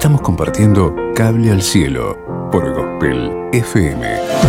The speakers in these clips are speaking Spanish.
Estamos compartiendo Cable al Cielo por Gospel FM.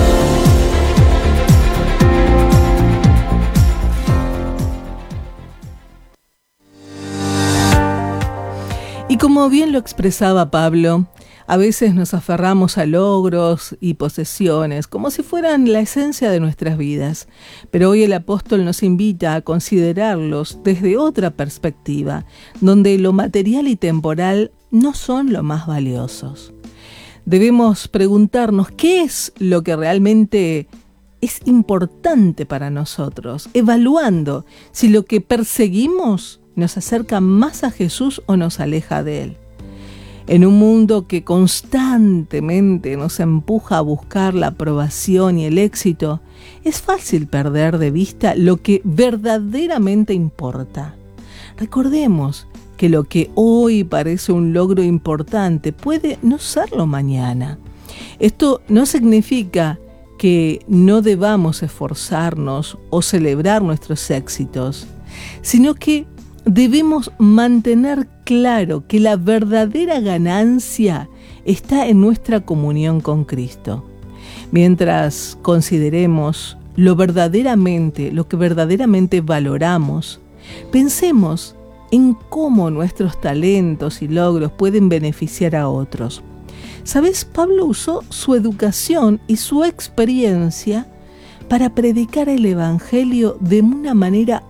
Y como bien lo expresaba Pablo, a veces nos aferramos a logros y posesiones como si fueran la esencia de nuestras vidas, pero hoy el apóstol nos invita a considerarlos desde otra perspectiva, donde lo material y temporal no son lo más valiosos. Debemos preguntarnos qué es lo que realmente es importante para nosotros, evaluando si lo que perseguimos nos acerca más a Jesús o nos aleja de Él. En un mundo que constantemente nos empuja a buscar la aprobación y el éxito, es fácil perder de vista lo que verdaderamente importa. Recordemos que lo que hoy parece un logro importante puede no serlo mañana. Esto no significa que no debamos esforzarnos o celebrar nuestros éxitos, sino que debemos mantener claro que la verdadera ganancia está en nuestra comunión con Cristo. Mientras consideremos lo que verdaderamente valoramos, pensemos en cómo nuestros talentos y logros pueden beneficiar a otros. ¿Sabes? Pablo usó su educación y su experiencia para predicar el Evangelio de una manera